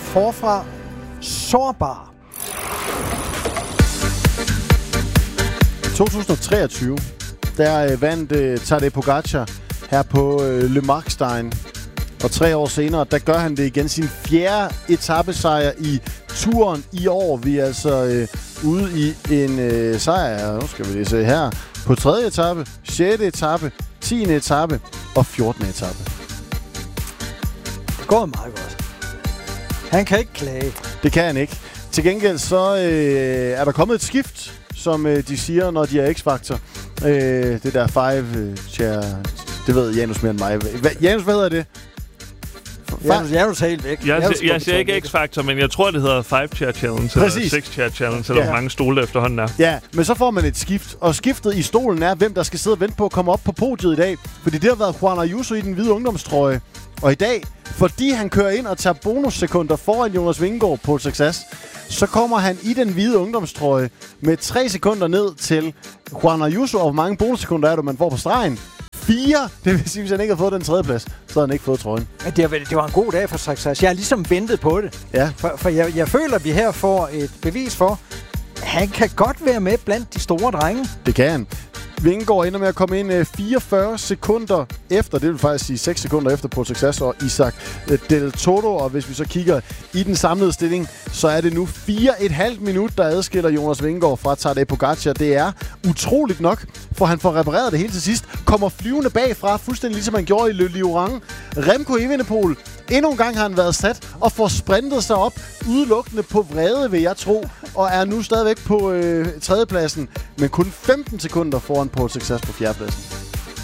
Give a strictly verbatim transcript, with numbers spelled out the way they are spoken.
forfra. Sårbar. to tusind og treogtyve, der øh, vandt øh, Tadej Pogačar her på øh, Le Markstein. Og tre år senere, der gør han det igen, sin fjerde etapesejr i turen i år. Vi er altså øh, ude i en øh, sejr, nu skal vi lige se her, på tredje etape, sjette etape, tiende etape og fjortende etape. Det går meget godt. Han kan ikke klage. Det kan han ikke. Til gengæld så øh, er der kommet et skift, som øh, de siger, når de er X-Factor. Øh, det der five øh, chair, det ved Janus mere end mig. Hva, Janus, hvad hedder det? Janus, Janus er helt væk. Jeg, jeg, jeg siger ikke X-Factor, men jeg tror, det hedder five chair challenge, Præcis. Eller six chair challenge, eller ja. hvor mange stole efterhånden er. Ja, men så får man et skift, og skiftet i stolen er, hvem der skal sidde og vente på at komme op på podiet i dag. Fordi det har været Juan Ayuso i den hvide ungdomstrøje. Og i dag, fordi han kører ind og tager bonussekunder foran Jonas Vingegaard på succes, så kommer han i den hvide ungdomstrøje med tre sekunder ned til Juan Ayuso. Og hvor mange bonussekunder er det, man får på stregen? Fire. Det vil sige, hvis han ikke har fået den tredje plads, så har han ikke fået trøjen. Men det, var, det var en god dag for succes. Jeg har ligesom ventet på det. Ja. For, for jeg, jeg føler, at vi her får et bevis for, at han kan godt være med blandt de store drenge. Det kan han. Vingegaard ender med at komme ind fireogfyrre sekunder efter, det vil faktisk sige seks sekunder efter på succes, og Isaac Del Toro. Og hvis vi så kigger i den samlede stilling, så er det nu fire komma fem minut, der adskiller Jonas Vingegaard fra Tadej Pogačar. Det er utroligt nok, for han får repareret det hele til sidst. Kommer flyvende bagfra, fuldstændig ligesom han gjorde i Le Liorang. Remco Evenepoel, endnu en gang har han været sat og får sprintet sig op udelukkende på vrede, vil jeg tro, og er nu stadigvæk på øh, tredjepladsen, men kun femten sekunder foran på succes på fjerdepladsen.